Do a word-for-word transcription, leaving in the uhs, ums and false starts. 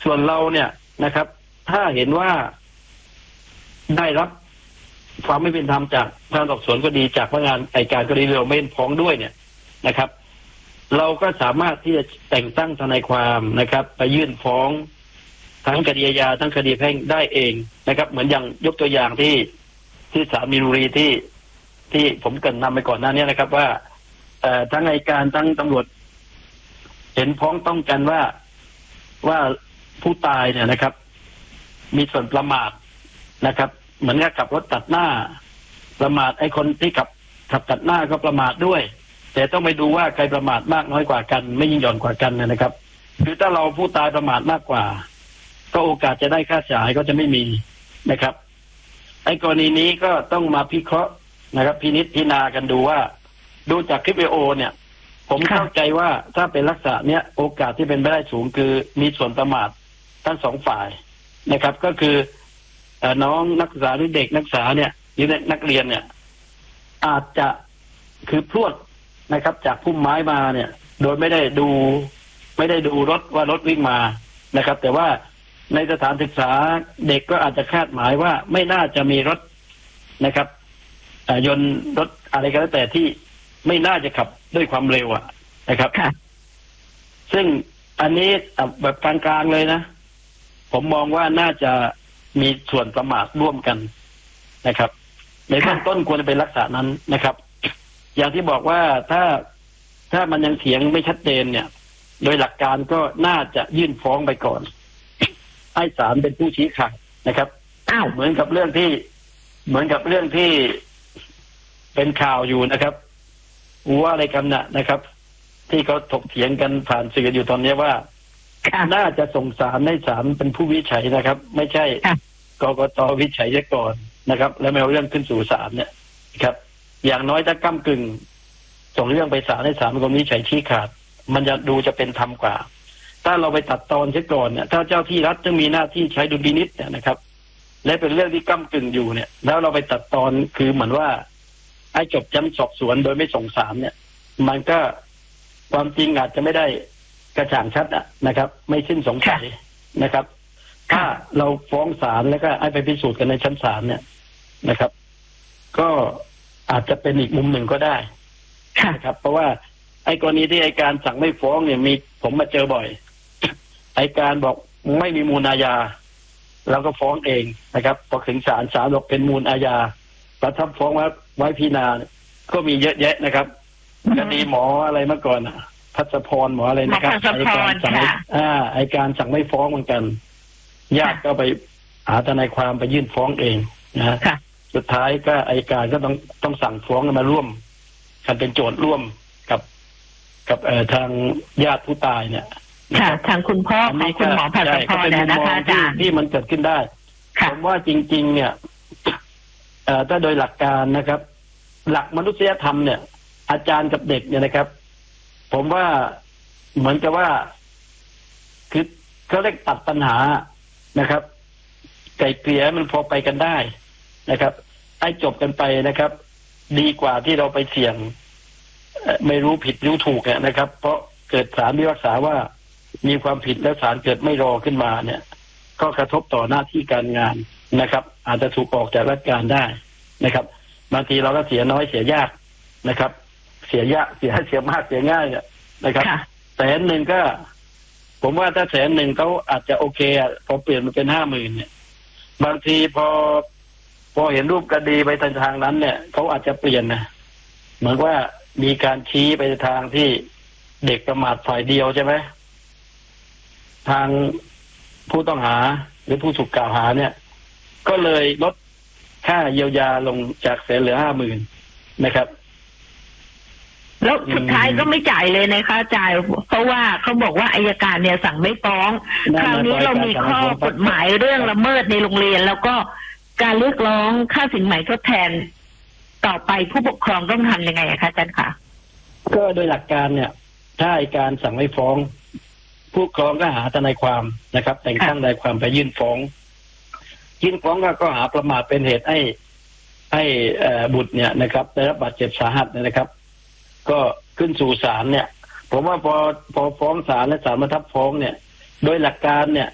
ส่วนเราเนี่ยนะครับ ถ้าเห็นว่าได้รับความไม่เป็นธรรมจากพนักงานสอบสวนก็ดีจากพนักงานอัยการก็ดีเราไม่ฟ้องด้วยเนี่ยนะครับ เราก็สามารถที่จะแต่งตั้งทนายความนะครับ ไปยื่นฟ้องทั้งคดีอาญาทั้งคดีแพ่งได้เองนะครับ เหมือนอย่างยกตัวอย่างที่ที่ศาลมีนบุรีที่ที่ผมเกริ่นนำไปก่อนหน้านี้นะครับ ว่าเอ่อทั้งอัยการทั้งตำรวจเห็นพ้องต้องกันว่าว่าผู้ตายเนี่ยนะครับ มีส่วนประมาทนะครับ เหมือนกับขับรถตัดหน้าประมาทไอ้คนที่ขับขับตัดหน้าก็ประมาทด้วยแต่ต้องไปดูว่าใครประมาทมากน้อยกว่ากันไม่ยิ่งหย่อนกว่ากันนะครับคือถ้าเราผู้ตายประมาทมากกว่าก็โอกาสจะได้ค่าเสียหายก็จะไม่มีนะครับไอ้กรณีนี้ก็ต้องมาพิเคราะห์นะครับพินิจพิจารณากันดูว่าดูจากคลิปวิดีโอเนี่ยผมเข้าใจว่าถ้าเป็นลักษณะเนี้ยโอกาสที่เป็นไปได้สูงคือมีส่วนประมาททั้งสองฝ่ายนะครับก็คือน้องนักศึกษาหรือเด็กนักศึกษาเนี่ยหรือนักเรียนเนี่ยอาจจะคือพรวดนะครับจากพุ่มไม้มาเนี่ยโดยไม่ได้ดูไม่ได้ดูรถว่ารถวิ่งมานะครับแต่ว่าในสถานศึกษาเด็กก็อาจจะคาดหมายว่าไม่น่าจะมีรถนะครับยนต์รถอะไรก็แล้วแต่ที่ไม่น่าจะขับด้วยความเร็วอ่ะนะครับซึ่งอันนี้แบบกลางๆเลยนะผมมองว่าน่าจะมีส่วนประมาทร่วมกันนะครับในเบื้องต้นควรจะเป็นลักษณะนั้นนะครับอย่างที่บอกว่าถ้าถ้ามันยังเถียงไม่ชัดเจนเนี่ยโดยหลักการก็น่าจะยื่นฟ้องไปก่อนให้ศาลเป็นผู้ชี้ขาดนะครับอ้าวเหมือนกับเรื่องที่เหมือนกับเรื่องที่เป็นข่าวอยู่นะครับว่าอะไรกันน่ะนะครับที่เขาถกเถียงกันผ่านสื่ออยู่ตอนนี้ว่าน่าจะส่งศาลให้ศาลเป็นผู้วิจัยนะครับไม่ใช่กกต.วิจัยซะก่อนนะครับแล้วไม่เอาเรื่องขึ้นสู่ศาลเนี่ยครับอย่างน้อยถ้าก้ำกึ่งส่งเรื่องไปศาลให้ศาลเป็นคนวิจัยชี้ขาดมันจะดูจะเป็นธรรมกว่าถ้าเราไปตัดตอนซะก่อนเนี่ยถ้าเจ้าที่รัฐจะมีหน้าที่ใช้ดุลพินิจเนี่ยนะครับและเป็นเรื่องที่ก้ำกึ่งอยู่เนี่ยแล้วเราไปตัดตอนคือเหมือนว่าให้จบชั้นสอบสวนโดยไม่ส่งศาลเนี่ยมันก็ความจริงอาจจะไม่ได้กระจ่างชัดอ่ะนะครับไม่สิ้นสงสัยนะครับถ้าเราฟ้องศาลแล้วก็ให้ไปพิสูจน์กันในชั้นศาลเนี่ยนะครับก็อาจจะเป็นอีกมุมหนึ่งก็ได้นะครับเพราะว่าไอ้กรณีที่อัยการสั่งไม่ฟ้องเนี่ยมีผมมาเจอบ่อยอัยการบอกไม่มีมูลอาญาเราก็ฟ้องเองนะครับพอถึงศาลศาลบอกเป็นมูลอาญาประทับฟ้องไว้ไว้พิจารณาก็มีเยอะแยะนะครับคดีหมออะไรเมื่อก่อนอ่ะพัชพรหมออะไรนะครับอัยการสั่งอ่าอัยการสั่งไม่ฟ้องเหมือนกันญาติก็ไปหาทนายความไปยื่นฟ้องเองนะสุดท้ายก็อัยการก็ต้องต้องสั่งฟ้องมาร่วมกันเป็นโจทย์ร่วมกับกับเอ่อทางญาติผู้ตายเนี่ยค่ะทางคุณพ่อของคุณหมอพัชพรเนี่ยนะคะอาจารย์ที่มันเกิดขึ้นได้ผมว่าจริงๆเนี่ยเอ่อถ้าโดยหลักการนะครับหลักมนุษยธรรมเนี่ยอาจารย์กับเด็กเนี่ยนะครับผมว่าเหมือนกับว่าคือเขาเรียกตัดปัญหานะครับไกลเกลี่ยมันพอไปกันได้นะครับให้จบกันไปนะครับดีกว่าที่เราไปเสี่ยงไม่รู้ผิดรู้ถูกเนี่ยนะครับเพราะเกิดศาลพิพากษาว่ามีความผิดแล้วศาลเกิดไม่รอขึ้นมาเนี่ยก็กระทบต่อหน้าที่การงานนะครับอาจจะถูกออกจากราชการได้นะครับบางทีเราก็เสียน้อยเสียยากนะครับเสียยากเสียเสียมากเสียง่ายเนี่ยนะครับแสนหนึ่งก็ผมว่าถ้าแสนหนึ่งเขาอาจจะโอเคอ่ะพอเปลี่ยนมาเป็นห้าหมื่นเนี่ยบางทีพอพอเห็นรูปคดีไปทางนั้นเนี่ยเขาอาจจะเปลี่ยนนะเหมือนว่ามีการชี้ไปทางที่เด็กประมาทฝ่ายเดียวใช่ไหมทางผู้ต้องหาหรือผู้ถูกกล่าวหาเนี่ยก็เลยลดค่าเยียวยาลงจากแสนเหลือห้าหมื่นนะครับแล้วสุดท้ายก็ไม่จ่ายเลยนะคะจ่ายเพราะว่าเขาบอกว่าอัยการเนี่ยสั่งไม่ฟ้องคราวนี้เรามีข้อกฎหมายเรื่องละเมิดในโรงเรียนแล้วก็การเรียกร้องค่าสินไหมทดแทนต่อไปผู้ปกครองต้องทำยังไงคะอาจารย์คะก็โดยหลักการเนี่ยถ้าอัยการสั่งไม่ฟ้องผู้ปกครองก็หาทนายความนะครับแต่งตั้งทนายความไปยื่นฟ้องยื่นฟ้องก็หาประมาทเป็นเหตุให้ให้บุตรเนี่ยนะครับได้รับบาดเจ็บสาหัสนะครับก็ขึ้นสู่ศาลเนี่ยผมว่าพอพอฟ้องศาลและศาลประทับฟ้องเนี่ยโดยหลักการเนี่ย